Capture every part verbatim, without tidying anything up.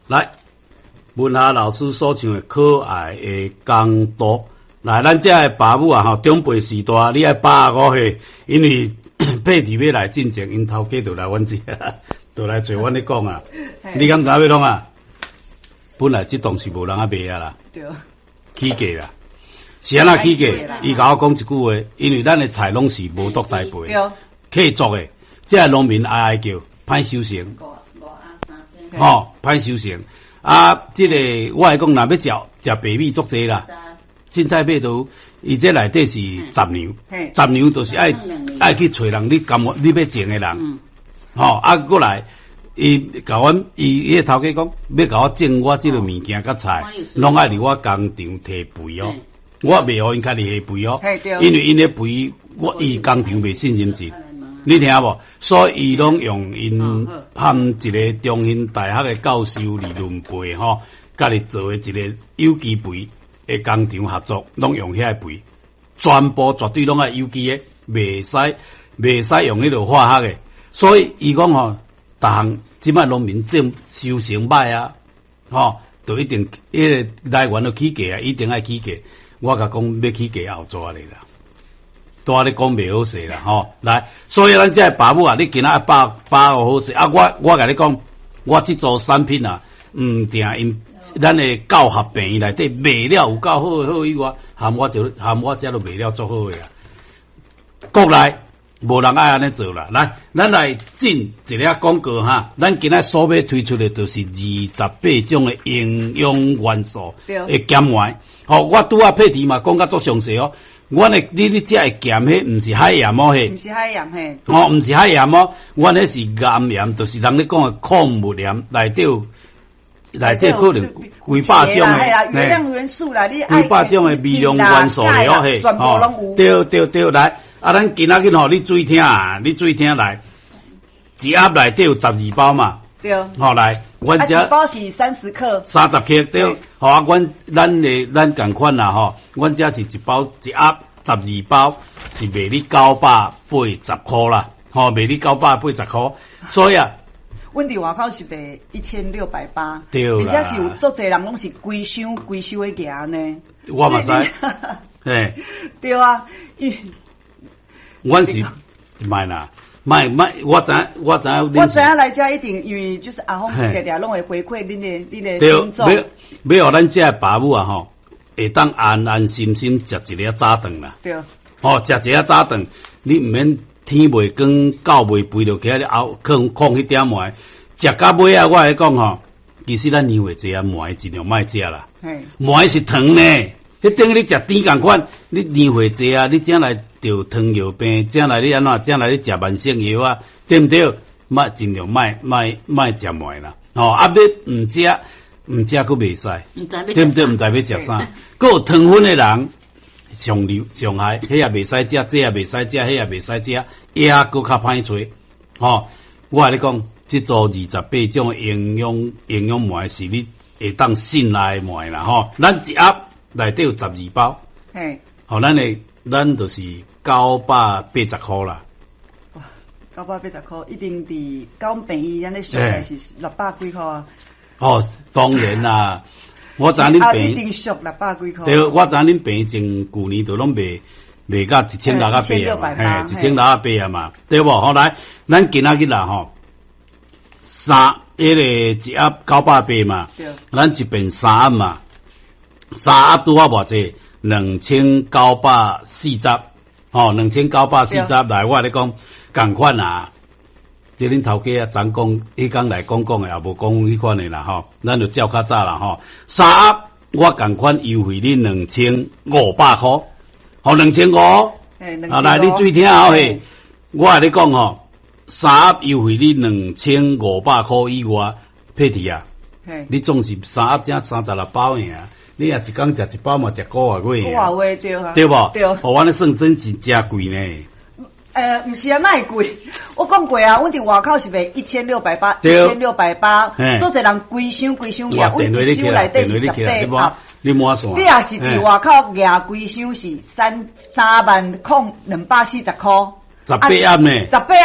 来，文夏老师所唱的可爱的江都。来，咱这个爸母啊，吼，长辈时代你爱把握嘿，因为配题要来进前，因头家就来阮这，就来找阮咧讲啊。你敢知要弄啊？本来这东西无人啊卖啊啦， 对， 起价啦。是安那起价？伊甲我讲一句话，因为咱的菜拢是无毒栽培，客作的，这个农民哀哀叫，歹收成，吼，歹收成。啊，这个我来讲，若要食食白米足济啦。凊彩买都，伊这内底是杂粮，杂粮就是爱爱去找人，你甘你要种的人，吼、嗯哦、啊，过来，伊甲阮伊伊个头家讲，要甲我种我这个物件甲菜，拢爱伫我工厂摕肥哦，我袂互因家己下肥哦，因为因个肥我伊工厂袂信任值，你听无？所以伊拢用因含一个中兴大学的教授理论培吼，家己做的一个有机肥。诶，工厂合作拢用遐个肥，全部绝对拢爱有机诶，袂使袂使用迄个化学诶。所以伊讲吼，逐项即摆农民种收成歹啊，吼，就一定迄个来源要起价啊，一定爱起价。我甲讲要起价后抓咧啦，多咧讲袂好势啦，吼。来，所以咱这爸母啊，你今仔把把握好势啊，我我甲你讲，我即组产品啊，毋定因。咱的教学病院内底卖了有够好好以外，含我就含我遮都卖了足好诶啊！国内无人爱安尼做啦。来，咱来进一个广告哈。咱今仔所要推出的就是二十八种的营养元素的减丸。好、哦，我拄啊配题嘛，讲甲足详细哦。阮的你你遮会咸迄，毋是海盐哦迄， 毋是海盐嘿。 哦，毋是海盐哦，阮迄是岩盐，就是人咧讲的矿物盐内底有。内底可能几百种诶， 微量元素啦，你几百种诶微量元素了嘿， 全部拢有。 对对对，来，啊，咱今仔日吼，你注意听啊，你注意听来，一盒内底有十二包嘛， 对， 好来，阮遮一包是三十克， 三十克对，好啊，阮咱诶咱共款啦吼，阮遮是一包一盒十二包，是卖你九百八十箍啦，吼，卖你九百八十箍，所以啊。 阮伫外口是卖一千六百八， 对啦， 而且是有足侪人拢是规箱规箱的行呢。 我嘛知，嘿， 对啊，伊， 阮是卖啦，卖卖，我知我知影。 我知影来遮一定因为就是阿峰常常拢会回馈恁的恁的听众。 对，要要互咱遮爸母啊吼，会当安安心心食一个早顿啦。 对， 吼，食一个早顿，你毋免。天未光，狗未肥，就起来后空空迄点糜，食到尾啊！我来讲吼，其实咱年岁济啊，糜尽量莫食啦。糜是糖呢，迄等于你食甜共款。你年岁济啊，你将来得糖尿病，将来你安怎？将来你食慢性药啊，对毋对？莫尽量莫莫莫食糜啦。吼、哦，啊，要毋食毋食佫袂使，对毋对？毋知要食啥，佫有糖分诶人。上流上海，迄也袂使食，这也袂使食，迄也袂使食，也佫较歹找。吼、哦，我甲你讲，即组二十八种营养营养糜是你会当信赖的糜啦。吼、哦，咱一盒内底有十二包，嘿，吼、哦，咱诶咱就是九百八十箍啦。 哇，九百八十箍，一定伫高便宜，咱咧上来是六百几箍啊。 哦，当然啦。我知恁病， 一定俗六百几箍。 对，我知恁病前旧年都拢卖卖到一千六百八啊嘛，嘿，一千六百八啊嘛，对无？好来，咱今仔日啦吼，三迄个一盒九百八嘛，咱一边三盒嘛，三盒拄啊偌济，两千九百四十，吼，两千九百四十来，我咧讲共款啊。即恁头家啊，昨讲迄工来讲讲诶，也无讲迄款诶啦吼，咱就照较早啦吼。三盒我共款优惠你两千五百箍，吼两千五。啊来，你注意听好嘿，我甲你讲吼，三盒优惠你两千五百箍以外，配题啊，你总是三盒才三十六包尔，你若一工食一包嘛，食个外月啊，个外月对啊， 对无？ 对， 互阮咧算真是真贵呢。 呃，毋是啊，哪会贵？我讲过啊，阮伫外口是卖一千六百八，一千六百八，做侪人规箱规箱夹，阮一箱内底是十八盒。 你摸算？ 你也是伫外口夹规箱是三三万空两百四十箍。 十八盒呢？ 十八盒，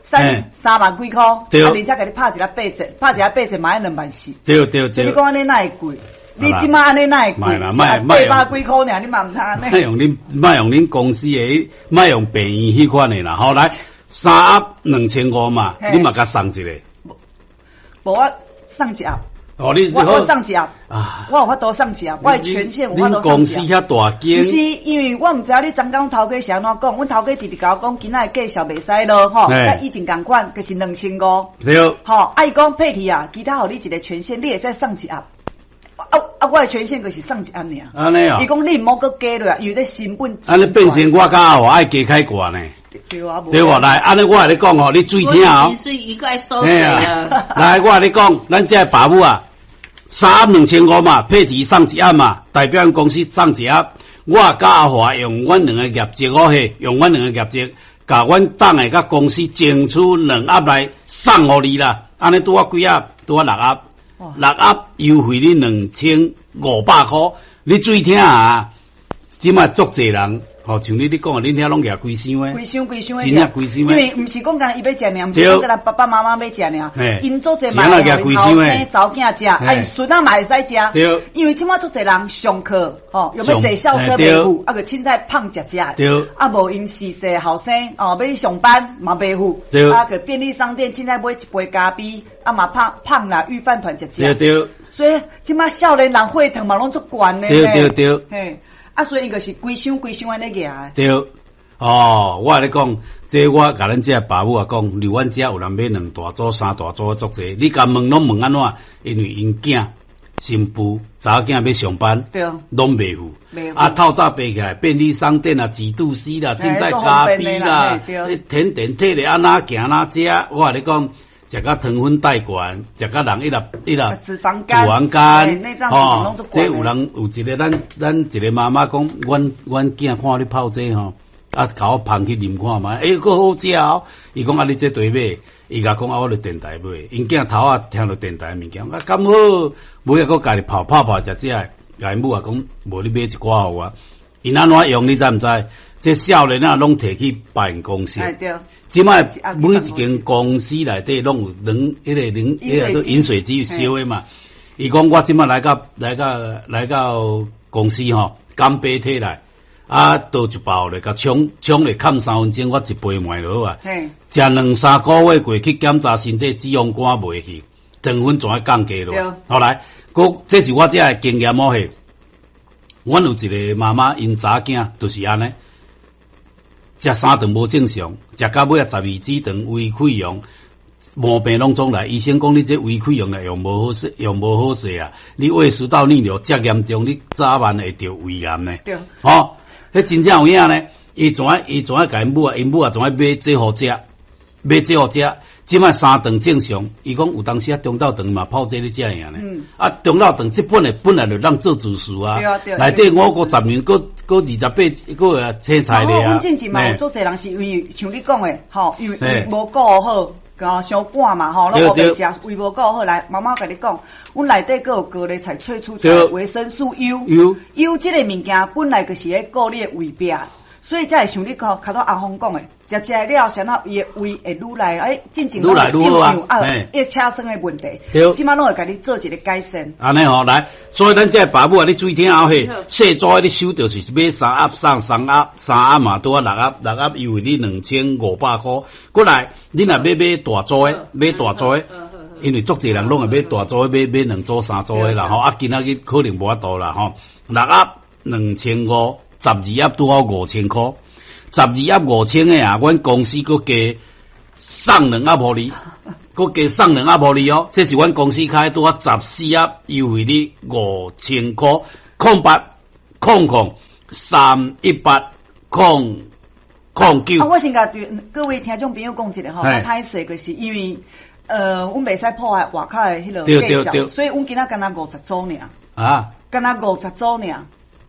三三万几块，啊，而且给你拍一个八折，拍一个八折嘛要两万四。 对对对。 所以你讲安尼哪会贵？你即马安尼哪会贵？八百几块尔，你嘛唔通安尼。 莫用恁，莫用恁公司的，莫用便宜迄款的啦。好来，三盒两千五嘛，你嘛甲送一个。 无我送一盒。 哦，你我我送一盒啊！我有法度送一盒，我的权限有法度送一盒。 公司遐大间， 不是因为我唔知影你昨工头家是安怎讲，阮头家直直甲我讲，今仔的价小袂使咯，吼，甲以前共款，就是两千五。 对。 吼，啊伊讲配题啊，其他互你一个权限，你会使送一盒。啊啊！我的权限就是送一盒尔。 安尼啊？ 伊讲你毋好搁加落，因为这成本。 安尼变成我甲阿华爱加开挂呢。 对啊， 对无来，安尼我来你讲吼，你注意听哦。 是一个爱收税啊。 来，我来你讲，咱这爸母啊。三盒两千五嘛，配题送一盒嘛，代表咱公司送一盒。我甲阿华用阮两个业绩哦嘿，用阮两个业绩，甲阮党的甲公司争取两盒来送互你啦。安尼拄啊几盒？拄啊六盒，六盒优惠你两千五百块。你注意听啊，即卖足侪人。哦，像你你讲，恁遐拢举规箱诶， 规箱规箱诶， 真正规箱诶。 因为毋是讲干伊要食尔，毋是讲干咱爸爸妈妈要食尔，因做者买后生查某囝食，啊因孙仔嘛会使食。对。因为即马做者人上课，吼，又要坐校车袂赴，啊个凊彩胖食食。对。啊无因是说后生哦，要去上班嘛袂赴。对。啊个便利商店凊彩买一杯咖啡，啊嘛胖胖啦，御饭团食食。对对。所以即马少年人血糖嘛拢足悬咧。对对对。嘿。啊，所以伊个是规箱规箱安尼个。对， 哦，我咧讲，这我甲咱这爸母啊讲，留阮遮有人买两大组、三大组足济，你甲问拢问安怎？因为因囝、新妇、查某囝要上班，对，拢袂赴。啊，透早爬起来，便利商店啊，自助式啦，凊彩咖啡啦，甜点摕咧安那行哪食？我咧讲。食甲糖分带悬，食甲人一粒一粒脂肪肝，脂肪肝，哦，这有人有一个咱咱一个妈妈讲，阮阮囝看你泡这吼，啊，甲我捧去啉看嘛，诶，佫好食哦。伊讲啊，你这对买，伊甲讲啊，我伫电台买，因囝头啊听到电台物件，啊，咁好，每个佫家己泡泡泡食食，家母啊讲，无你买一寡互我，因安怎用你知毋知？这少年啊，拢摕去办公室。即卖每一间公司内底拢有冷，迄个冷，迄个都饮水机烧的嘛。伊讲我即卖来到来到来到公司吼，干杯摕来，啊倒一包咧，甲冲冲咧，砍三分钟，我一杯卖落啊。食两三个月过去检查身体脂肪肝袂去，糖分全降低落。后来，佫这是我这个经验哦嘿。阮有一个妈妈，因查囝就是安尼。食三顿无正常，食到尾啊十二指肠胃溃疡，毛病拢总来。医生讲你这胃溃疡来用无好势，用无好势啊！你胃食道逆流遮严重，你早晚会得胃癌呢。对，吼，迄真正有影呢。伊怎啊？伊怎啊？甲因母啊，因母啊，怎啊买这好食，买这好食。即摆三顿正常，伊讲有当时啊中昼顿嘛泡这咧食样呢。嗯。啊，中昼顿即本来本来就让做主食啊。对啊对啊。内底我个十年，个个二十八个啊青菜咧啊。 阮进前嘛有做侪人是因为像你讲诶，吼，因为无顾好，甲伤寒嘛，吼，拢无食，胃无顾好来。妈妈甲你讲，阮内底个有高丽菜萃取出来维生素 U， U U 即个物件本来就是咧顾你诶胃壁。所以才会像你讲，卡到阿峰讲诶，食食了，然后伊诶胃会愈来，诶，进前愈来愈好啊，一车生诶问题，即马拢会甲你做一个改善。 安尼吼，来，所以咱这爸母啊，你注意听后嘿，细组你收到是买三盒送三盒，三盒嘛拄啊六盒，六盒优惠你两千五百块。过来，你若要买大组诶，买大组诶，因为足侪人拢会买大组诶，买买两组三组诶啦，吼，啊，今仔日可能无法度啦，吼，六盒两千五。十二盒拄好五千块，十二盒五千个啊！阮公司佫加送两盒互你，佫加送两盒互你哦。这是阮公司开拄好十四盒，优惠你五千块，空八空空三一八空空九。 啊，我先甲各位听众朋友讲一下吼，歹势就是因为呃，阮袂使破坏外口的迄个介绍，所以阮今仔干那五十组尔。啊，干那五十组尔。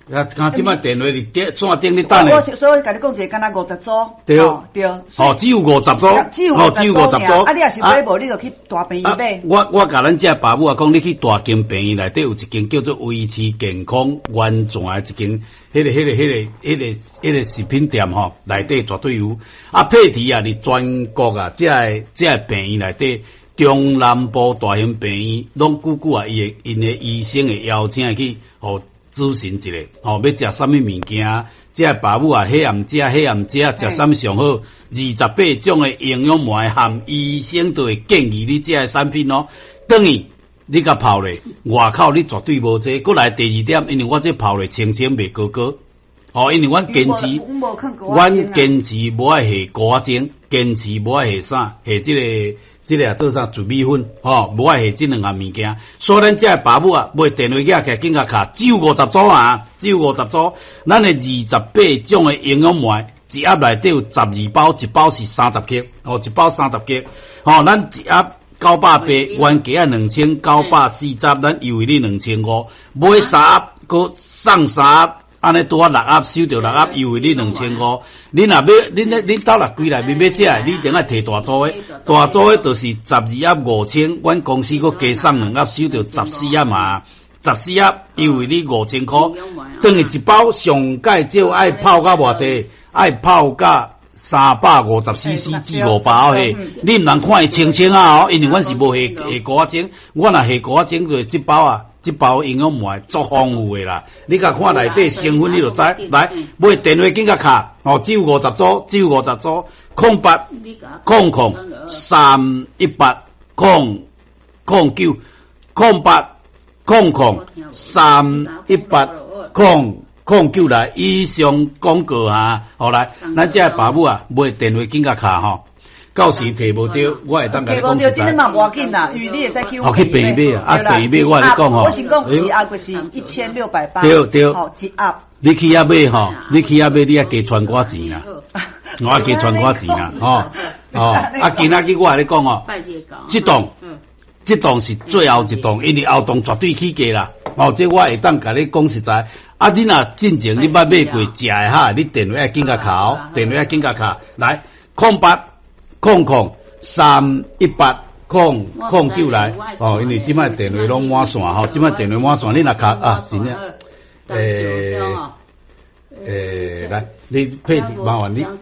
啊，刚即摆电话伫电线顶咧等咧。 我所以甲你讲一个，敢若五十组。 对对。 哦，只有五十组。 只有五十组。啊，你若是买无，你就去大病院买。 我我甲咱遮爸母啊讲，你去大间病院内底有一间叫做维持健康完全的一间，迄个、迄个、迄个、迄个、迄个食品店吼，内底绝对有。啊，配题啊，伫全国啊，遮个遮个病院内底。中南部大型病院，拢久久啊，伊诶因诶医生诶邀请去，互咨询一下，吼、哦、要食啥物物件，即个爸母啊，迄暗食，迄暗食，食啥物上好？二十八种诶营养膜含医生都会建议你即个产品哦。等于你甲泡咧，外口你绝对无这。过来第二点，因为我这泡咧清清袂高高，哦，因为阮坚持，阮坚持无爱下果精，坚持无爱下啥，下即个。即个啊做啥糯米粉，吼，无爱下即两项物件，所以咱遮个爸母啊，买电话机起来紧甲卡，只有五十组啊，只有五十组。咱的二十八种的营养膜，一盒内底有十二包，一包是三十克，哦，一包三十克，吼，咱一盒九百八，原价啊两千九百四十，咱优惠你两千五，买三盒，佮送三盒。安尼拄啊六盒收着六盒，优惠你两千五。你若要，恁咧恁兜若规内面要食，你一定爱摕大组诶。大组诶就是十二盒五千，阮公司佮加送两盒，收着十四盒嘛。十四盒优惠你五千箍。等于一包上介少爱泡甲偌济，爱泡甲三百五十 C C 至五百毫克。你毋通看伊清清啊哦，因为阮是无下下果精，我若下果精就即包啊。这包营养膜足丰富的啦，你甲看内底成分，你就知。来，买电话紧甲卡，哦，只有五十组，只有五十组，空八空空三一八空空九空八空空三一八空空九来以上广告啊，好来，咱这爸母啊，买电话紧甲卡吼。到时摕无着，我会当甲你讲实在。摕无着，真诶嘛无要紧啦，因为你会使去哦，去病院买啊，啊病院买我你讲吼。 我先讲一盒就是一千六百八。 对对。 哦，一盒。 你去遐买吼，你去遐买，你啊加传寡钱啦，我啊加传寡钱啦，吼哦。啊，今仔日我甲你讲哦，这栋，这栋是最后一栋，因为后栋绝对起价啦。哦，这我会当甲你讲实在。啊，你若进前你捌买过食诶哈，你电话要紧甲卡哦，电话要紧甲卡，来空八。空空三一八空空九来哦，因为即摆电话拢满线吼，即摆电话满线，你若卡啊，真正诶诶，来你配麻烦你。你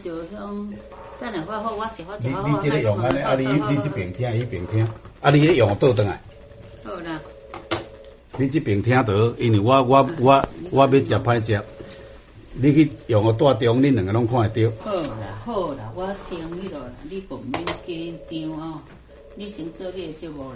你即个用安尼，啊你你即边听，伊边听，啊你迄用倒转来。好啦。你即边听到，因为我我我我要食歹食。你去用个大中，恁两个拢看会到。 好啦，好啦，我先迄落啦，你唔免紧张哦，你先做你的节目啦。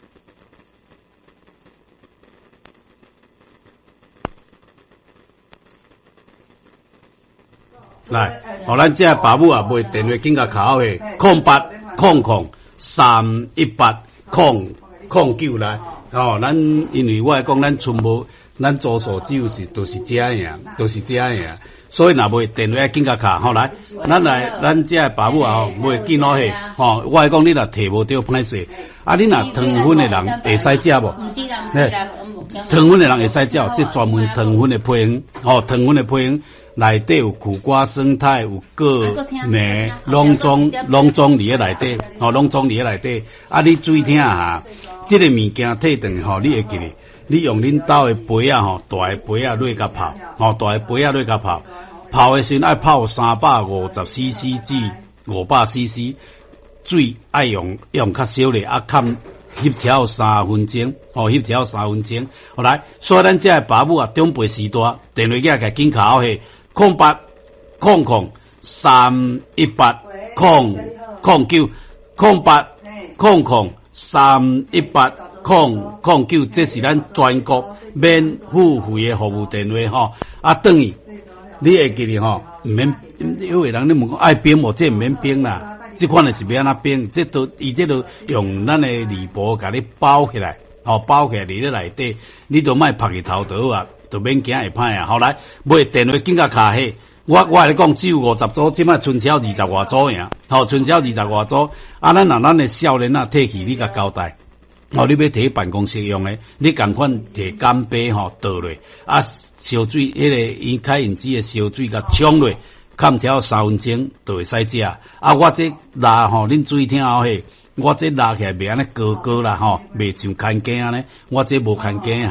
来，互咱这爸母啊，买电话紧甲卡号诶，空八空空三一八空空九来。哦，咱因为我来讲，咱全部。咱做所只有是都是这样，都是这样，所以若买电话紧甲卡，吼来，咱来咱这爸母啊，买见好去，吼，我来讲你若摕无着歹势，啊你若糖分的人会使食无？ 唔是啦，唔是啦， 糖分的人会使食，这专门糖分的配方，吼，糖分的配方内底有苦瓜、生态、有果、梅，拢总拢总伫咧内底，吼，拢总伫咧内底，啊你注意听下，这个物件退顿吼，你会记哩。你用恁兜的杯啊吼，大的杯啊落甲泡，吼大的杯啊落甲泡，泡的时爱泡三百五十 C C 至五百 C C， 水爱用用较少咧，啊看翕超三分钟，吼翕超三分钟，好来，所以咱这爸母啊，长辈时代电话机甲紧卡好去，空八空空三一八空空九空八空空三一八。空空九，这是咱全国免付费的服务电话吼。啊，等于你会记哩吼，唔免有个人你问讲爱冰无，这唔免冰啦。这款的是要安怎冰？这都伊这都用咱的铝箔甲你包起来，吼、哦、包起来伫咧内底，你都莫拍去头倒啊，都免惊会歹啊。后来买电话紧甲卡起，我我来讲只有五十组，即摆春销二十外组呀，吼、哦、春销二十外组。啊，咱若咱的少年啊，退去你甲交代。 哦，你要摕办公室用诶，你共款摕干杯吼倒落，啊烧水迄、那个因开引子诶烧水甲冲落，看只要三分钟就会使食。啊，我这拉吼，恁注意听好嘿，我这拉起来袂安尼高高啦吼，袂像牵羹安尼，我这无牵羹